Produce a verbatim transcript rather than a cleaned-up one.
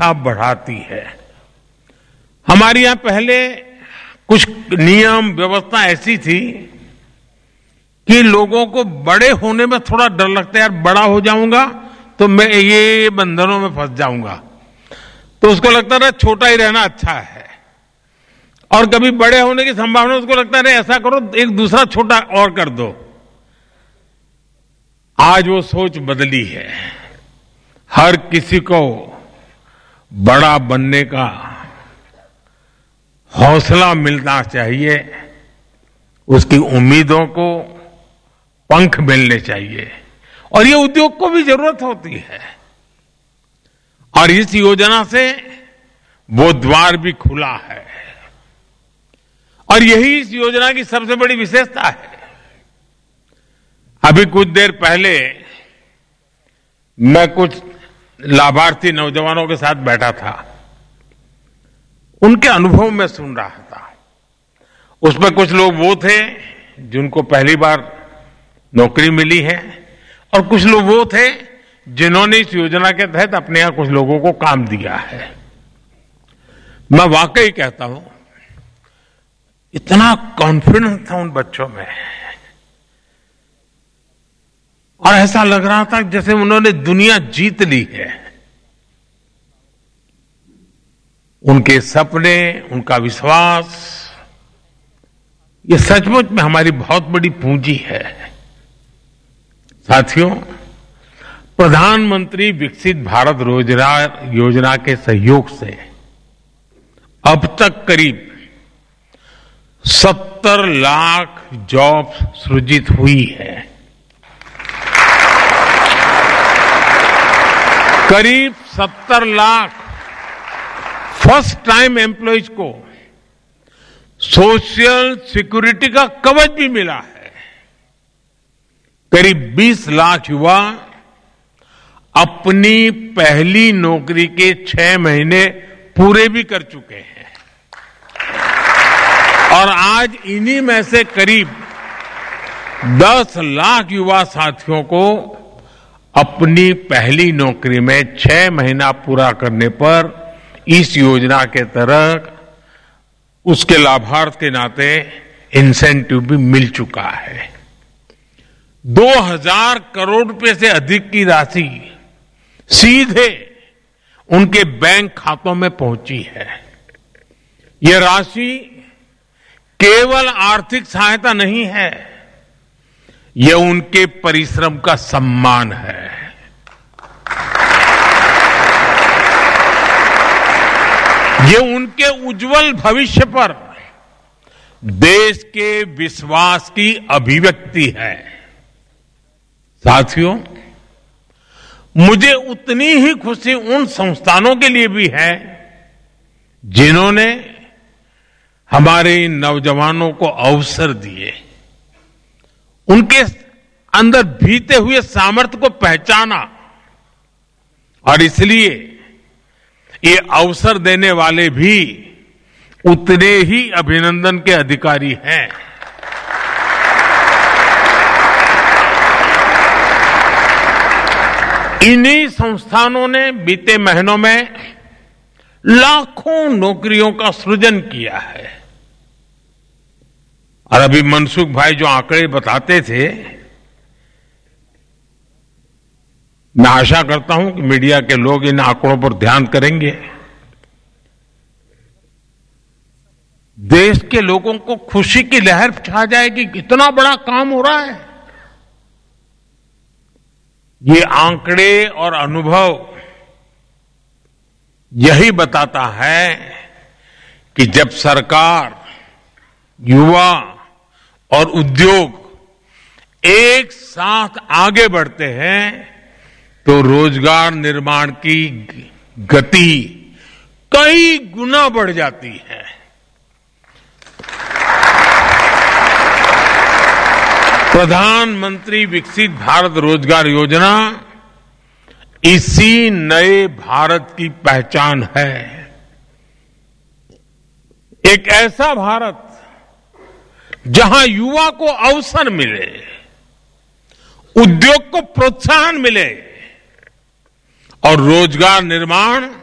उत्साह बढ़ाती है। हमारे यहां पहले कुछ नियम व्यवस्था ऐसी थी कि लोगों को बड़े होने में थोड़ा डर लगता है, यार बड़ा हो जाऊंगा तो मैं ये बंधनों में फंस जाऊंगा, तो उसको लगता था छोटा ही रहना अच्छा है। और कभी बड़े होने की संभावना, उसको लगता है ऐसा करो एक दूसरा छोटा और कर दो। आज वो सोच बदली है। हर किसी को बड़ा बनने का हौसला मिलना चाहिए, उसकी उम्मीदों को पंख मिलने चाहिए, और ये उद्योग को भी जरूरत होती है। और इस योजना से वो द्वार भी खुला है, और यही इस योजना की सबसे बड़ी विशेषता है। अभी कुछ देर पहले मैं कुछ लाभार्थी नौजवानों के साथ बैठा था, उनके अनुभव में सुन रहा था। उसमें कुछ लोग वो थे जिनको पहली बार नौकरी मिली है, और कुछ लोग वो थे जिन्होंने इस योजना के तहत अपने यहां कुछ लोगों को काम दिया है। मैं वाकई कहता हूं, इतना कॉन्फिडेंस था उन बच्चों में, और ऐसा लग रहा था जैसे उन्होंने दुनिया जीत ली है। उनके सपने, उनका विश्वास, ये सचमुच में हमारी बहुत बड़ी पूंजी है। साथियों, प्रधानमंत्री विकसित भारत रोजगार योजना के सहयोग से अब तक करीब सत्तर लाख जॉब सृजित हुई है। करीब सत्तर लाख फर्स्ट टाइम एम्प्लॉयज को सोशल सिक्योरिटी का कवच भी मिला है। करीब बीस लाख युवा अपनी पहली नौकरी के छह महीने पूरे भी कर चुके हैं, और आज इन्हीं में से करीब दस लाख युवा साथियों को अपनी पहली नौकरी में छह महीना पूरा करने पर इस योजना के तहत उसके लाभार्थ के नाते इंसेंटिव भी मिल चुका है। दो हजार करोड़ रुपए से अधिक की राशि सीधे उनके बैंक खातों में पहुंची है। यह राशि केवल आर्थिक सहायता नहीं है, यह उनके परिश्रम का सम्मान है। ये उनके उज्जवल भविष्य पर देश के विश्वास की अभिव्यक्ति है। साथियों, मुझे उतनी ही खुशी उन संस्थानों के लिए भी है जिन्होंने हमारे नौजवानों को अवसर दिए, उनके अंदर भीते हुए सामर्थ्य को पहचाना, और इसलिए ये अवसर देने वाले भी उतने ही अभिनंदन के अधिकारी हैं। इन्हीं संस्थानों ने बीते महीनों में लाखों नौकरियों का सृजन किया है। और अभी मनसुख भाई जो आंकड़े बताते थे, मैं आशा करता हूं कि मीडिया के लोग इन आंकड़ों पर ध्यान करेंगे। देश के लोगों को खुशी की लहर छा जाएगी, इतना बड़ा काम हो रहा है। ये आंकड़े और अनुभव यही बताता है कि जब सरकार, युवा और उद्योग एक साथ आगे बढ़ते हैं तो रोजगार निर्माण की गति कई गुना बढ़ जाती है। प्रधानमंत्री विकसित भारत रोजगार योजना इसी नए भारत की पहचान है। एक ऐसा भारत जहां युवा को अवसर मिले, उद्योग को प्रोत्साहन मिले और रोजगार निर्माण